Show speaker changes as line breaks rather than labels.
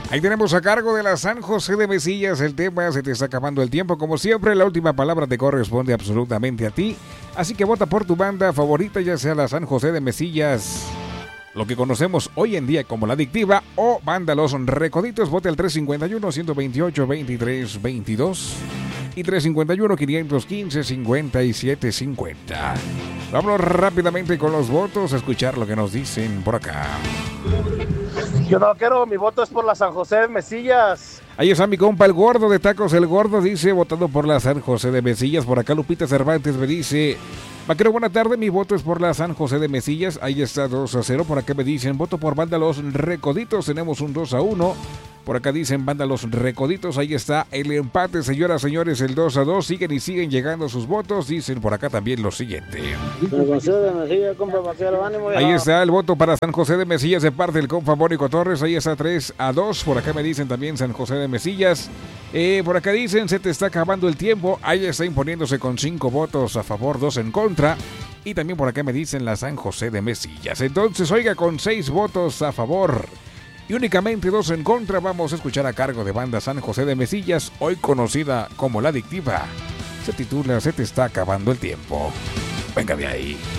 Ahí tenemos a cargo de la San José de Mesillas el tema Se te está acabando el tiempo. Como siempre, la última palabra te corresponde absolutamente a ti. Así que vota por tu banda favorita, ya sea la San José de Mesillas, lo que conocemos hoy en día como La Adictiva, o banda Los Recoditos. Vote al 351-128-2322 y 351-515-5750. Vámonos rápidamente con los votos a escuchar lo que nos dicen por acá.
Yo no quiero, mi voto es por la San José de Mesillas.
Ahí está mi compa el Gordo de Tacos El Gordo, dice votando por la San José de Mesillas. Por acá Lupita Cervantes me dice: Vaquero, buena tarde, mi voto es por la San José de Mesillas. Ahí está 2-0. Por acá me dicen voto por banda Los Recoditos. Tenemos un 2-1. Por acá dicen banda Los Recoditos. Ahí está el empate, señoras, señores, el 2-2. Siguen y siguen llegando sus votos. Dicen por acá también lo siguiente.
San José de Mesillas, compa, vaquero, ánimo.
Ahí está el voto para San José de Mesillas de parte del compa Mónico Torres. Ahí está 3-2. Por acá me dicen también San José de Mesillas. Por acá dicen se te está acabando el tiempo. Ahí está imponiéndose con 5 votos a favor, 2 en contra. Y también por acá me dicen la San José de Mesillas. Entonces, oiga, con 6 votos a favor y únicamente 2 en contra, vamos a escuchar a cargo de banda San José de Mesillas, hoy conocida como La Adictiva. Se titula Se te está acabando el tiempo. Venga de ahí.